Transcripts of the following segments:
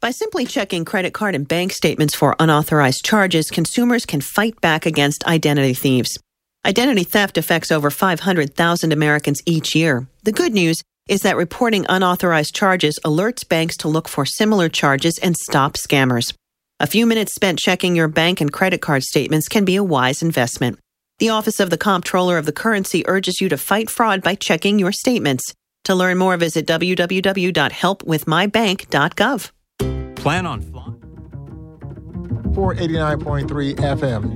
By simply checking credit card and bank statements for unauthorized charges, consumers can fight back against identity thieves. Identity theft affects over 500,000 Americans each year. The good news is that reporting unauthorized charges alerts banks to look for similar charges and stop scammers. A few minutes spent checking your bank and credit card statements can be a wise investment. The Office of the Comptroller of the Currency urges you to fight fraud by checking your statements. To learn more, visit www.helpwithmybank.gov. Plan on flying. 489.3 FM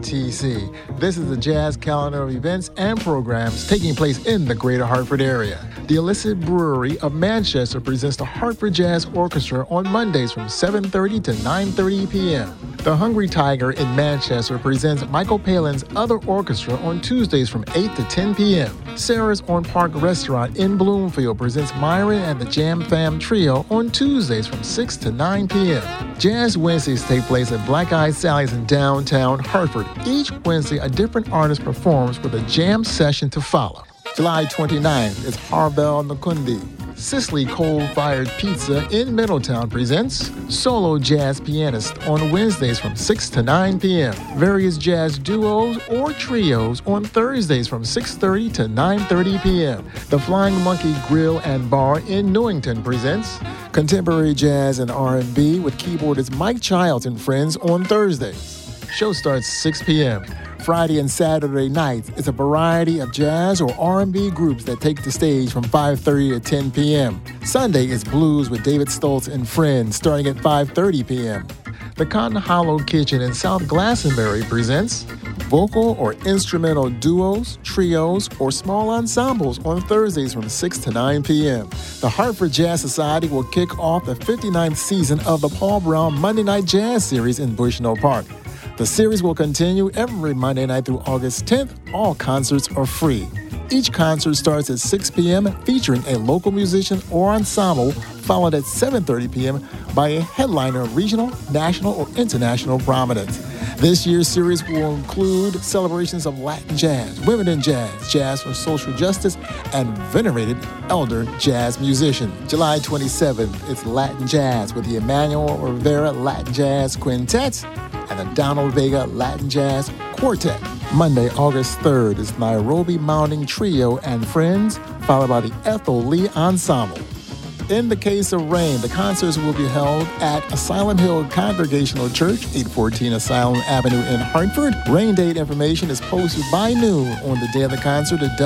WRTC. This is the Jazz calendar of events and programs taking place in the greater Hartford area. The Illicit Brewery of Manchester presents the Hartford Jazz Orchestra on Mondays from 7:30 to 9:30 p.m. The Hungry Tiger in Manchester presents Michael Palin's Other Orchestra on Tuesdays from 8 to 10 p.m. Sarah's on Park Restaurant in Bloomfield presents Myron and the Jam Fam Trio on Tuesdays from 6 to 9 p.m. Jazz Wednesdays take place at Black Eyed Sally's in downtown Hartford. Each Wednesday, a different artist performs with a jam session to follow. July 29th is Harvell Nakundi. Sicily Coal-Fired Pizza in Middletown presents Solo Jazz Pianist on Wednesdays from 6 to 9 p.m. Various jazz duos or trios on Thursdays from 6:30 to 9:30 p.m. The Flying Monkey Grill and Bar in Newington presents Contemporary Jazz and R&B with keyboardist Mike Childs and Friends on Thursdays. Show starts 6 p.m. Friday and Saturday nights, it's a variety of jazz or R&B groups that take the stage from 5:30 to 10 p.m. Sunday is blues with David Stoltz and Friends starting at 5:30 p.m. The Cotton Hollow Kitchen in South Glastonbury presents vocal or instrumental duos, trios, or small ensembles on Thursdays from 6 to 9 p.m. The Hartford Jazz Society will kick off the 59th season of the Paul Brown Monday Night Jazz Series in Bushnell Park. The series will continue every Monday night through August 10th. All concerts are free. Each concert starts at 6 p.m. featuring a local musician or ensemble, followed at 7:30 p.m. by a headliner of regional, national, or international prominence. This year's series will include celebrations of Latin jazz, women in jazz, jazz for social justice, and venerated elder jazz musicians. July 27th is Latin Jazz with the Emmanuel Rivera Latin Jazz Quintet and the Donald Vega Latin Jazz Quartet. Monday, August 3rd is Nairobi Mounting Trio and Friends, followed by the Ethel Lee Ensemble. In the case of rain, the concerts will be held at Asylum Hill Congregational Church, 814 Asylum Avenue in Hartford. Rain date information is posted by noon on the day of the concert at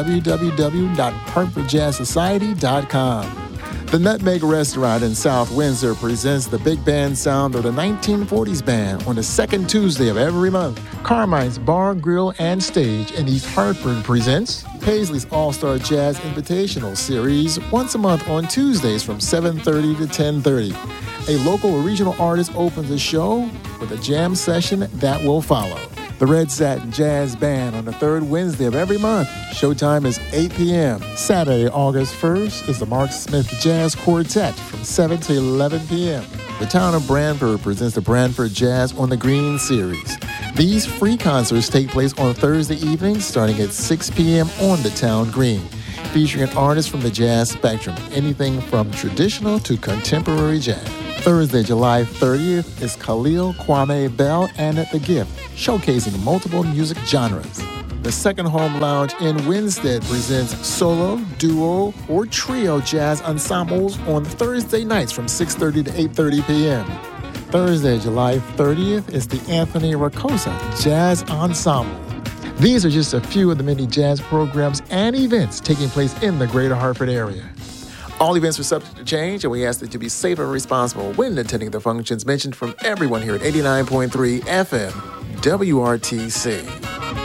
www.hartfordjazzsociety.com. The Nutmeg Restaurant in South Windsor presents the big band sound of the 1940s band on the second Tuesday of every month. Carmine's Bar, Grill, and Stage in East Hartford presents Paisley's All-Star Jazz Invitational Series once a month on Tuesdays from 7:30 to 10:30. A local or regional artist opens the show with a jam session that will follow. The Red Satin Jazz Band on the third Wednesday of every month. Showtime is 8 p.m. Saturday, August 1st is the Mark Smith Jazz Quartet from 7 to 11 p.m. The town of Branford presents the Branford Jazz on the Green Series. These free concerts take place on Thursday evenings starting at 6 p.m. on the town green, featuring artists from the jazz spectrum, anything from traditional to contemporary jazz. Thursday, July 30th is Khalil Kwame Bell and The Gift, showcasing multiple music genres. The Second Home Lounge in Winstead presents solo, duo, or trio jazz ensembles on Thursday nights from 6:30 to 8:30 p.m. Thursday, July 30th is the Anthony Racosa Jazz Ensemble. These are just a few of the many jazz programs and events taking place in the greater Hartford area. All events are subject to change, and we ask that you be safe and responsible when attending the functions mentioned from everyone here at 89.3 FM WRTC.